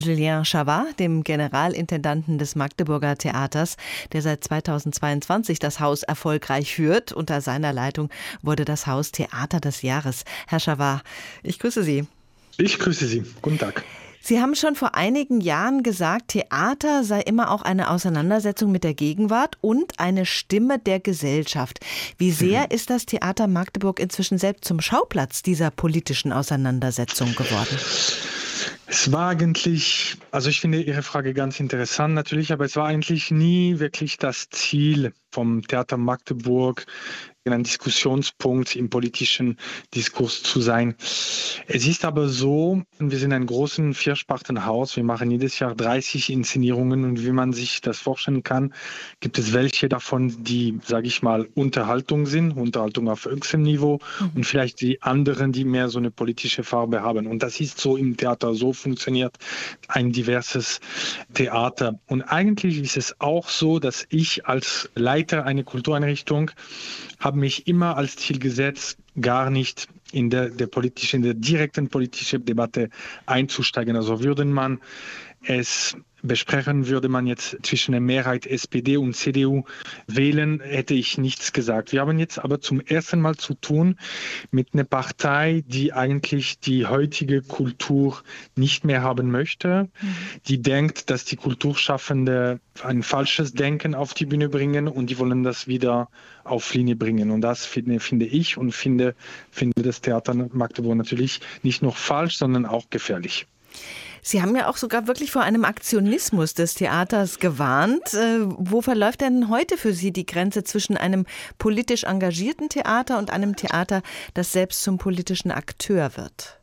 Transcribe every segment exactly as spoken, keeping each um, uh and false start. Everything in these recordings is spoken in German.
Julien Chavard, dem Generalintendanten des Magdeburger Theaters, der seit zweitausendzweiundzwanzig das Haus erfolgreich führt. Unter seiner Leitung wurde das Haus Theater des Jahres. Herr Chavard, ich grüße Sie. Ich grüße Sie. Guten Tag. Sie haben schon vor einigen Jahren gesagt, Theater sei immer auch eine Auseinandersetzung mit der Gegenwart und eine Stimme der Gesellschaft. Wie sehr mhm. ist das Theater Magdeburg inzwischen selbst zum Schauplatz dieser politischen Auseinandersetzung geworden? Es war eigentlich, also ich finde Ihre Frage ganz interessant natürlich, aber es war eigentlich nie wirklich das Ziel vom Theater Magdeburg, ein Diskussionspunkt im politischen Diskurs zu sein. Es ist aber so, wir sind ein großes Vierspartenhaus, wir machen jedes Jahr dreißig Inszenierungen und wie man sich das vorstellen kann, gibt es welche davon, die, sage ich mal, Unterhaltung sind, Unterhaltung auf höchstem Niveau mhm. und vielleicht die anderen, die mehr so eine politische Farbe haben. Und das ist so im Theater, so funktioniert ein diverses Theater. Und eigentlich ist es auch so, dass ich als Leiter einer Kultureinrichtung habe mich immer als Ziel gesetzt, gar nicht in der, der politischen, in der direkten politischen Debatte einzusteigen. Also würde man es besprechen, würde man jetzt zwischen der Mehrheit S P D und C D U wählen, hätte ich nichts gesagt. Wir haben jetzt aber zum ersten Mal zu tun mit einer Partei, die eigentlich die heutige Kultur nicht mehr haben möchte, mhm. die denkt, dass die Kulturschaffende ein falsches Denken auf die Bühne bringen und die wollen das wieder auf Linie bringen. Und das finde, finde ich und finde, finde das Theater Magdeburg natürlich nicht nur falsch, sondern auch gefährlich. Sie haben ja auch sogar wirklich vor einem Aktionismus des Theaters gewarnt. Äh, wo verläuft denn heute für Sie die Grenze zwischen einem politisch engagierten Theater und einem Theater, das selbst zum politischen Akteur wird?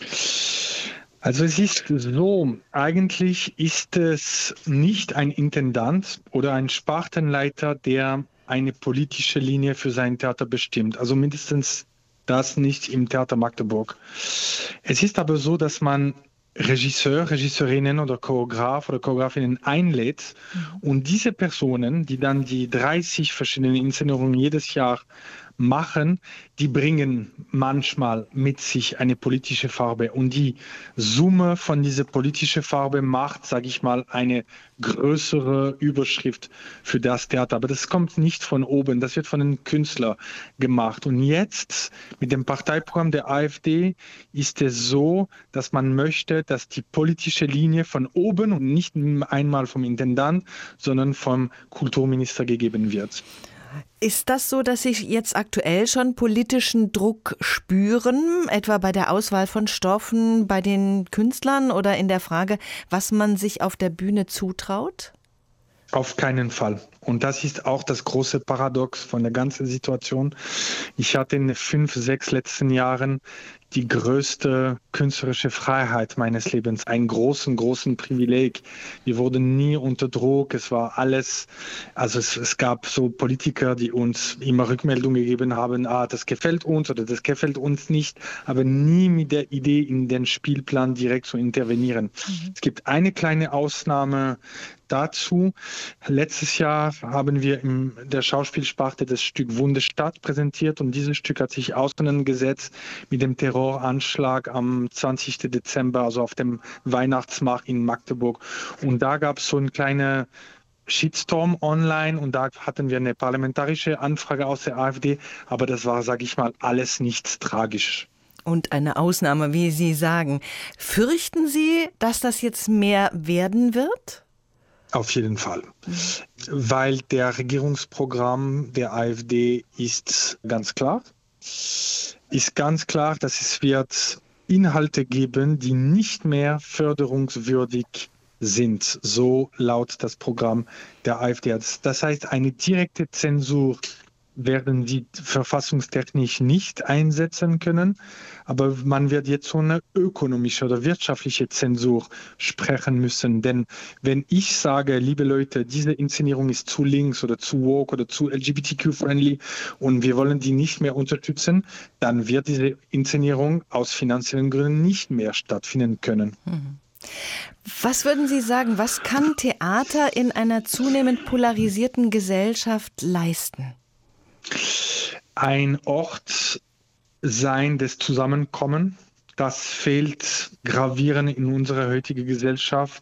Also es ist so, eigentlich ist es nicht ein Intendant oder ein Spartenleiter, der eine politische Linie für sein Theater bestimmt. Also mindestens das nicht im Theater Magdeburg. Es ist aber so, dass man Regisseur, Regisseurinnen oder Choreograf oder Choreografinnen einlädt mhm. und diese Personen, die dann die dreißig verschiedenen Inszenierungen jedes Jahr machen, die bringen manchmal mit sich eine politische Farbe und die Summe von dieser politischen Farbe macht, sage ich mal, eine größere Überschrift für das Theater. Aber das kommt nicht von oben, das wird von den Künstlern gemacht. Und jetzt mit dem Parteiprogramm der AfD ist es so, dass man möchte, dass die politische Linie von oben und nicht einmal vom Intendant, sondern vom Kulturminister gegeben wird. Ist das so, dass Sie jetzt aktuell schon politischen Druck spüren, etwa bei der Auswahl von Stoffen, bei den Künstlern oder in der Frage, was man sich auf der Bühne zutraut? Auf keinen Fall. Und das ist auch das große Paradox von der ganzen Situation. Ich hatte in den fünf, sechs letzten Jahren die größte künstlerische Freiheit meines Lebens, einen großen, großen Privileg. Wir wurden nie unter Druck, es war alles, also es, es gab so Politiker, die uns immer Rückmeldungen gegeben haben, ah, das gefällt uns oder das gefällt uns nicht, aber nie mit der Idee, in den Spielplan direkt zu intervenieren. Mhm. Es gibt eine kleine Ausnahme dazu. Letztes Jahr haben wir in der Schauspielsparte das Stück Wundestadt präsentiert und dieses Stück hat sich auseinandergesetzt mit dem Terroranschlag am zwanzigsten Dezember, also auf dem Weihnachtsmarkt in Magdeburg. Und da gab es so eine kleine Shitstorm online und da hatten wir eine parlamentarische Anfrage aus der AfD, aber das war, sage ich mal, alles nichts tragisch. Und eine Ausnahme, wie Sie sagen. Fürchten Sie, dass das jetzt mehr werden wird? Auf jeden Fall, weil der Regierungsprogramm der AfD ist ganz klar. Ist ganz klar, dass es wird Inhalte geben, die nicht mehr förderungswürdig sind, so laut das Programm der AfD. Das heißt, eine direkte Zensur werden die verfassungstechnisch nicht einsetzen können, aber man wird jetzt so eine ökonomische oder wirtschaftliche Zensur sprechen müssen, denn wenn ich sage, liebe Leute, diese Inszenierung ist zu links oder zu woke oder zu L G B T Q-friendly und wir wollen die nicht mehr unterstützen, dann wird diese Inszenierung aus finanziellen Gründen nicht mehr stattfinden können. Mhm. Was würden Sie sagen, was kann Theater in einer zunehmend polarisierten Gesellschaft leisten? Ein Ort sein des Zusammenkommens, das fehlt gravierend in unserer heutigen Gesellschaft.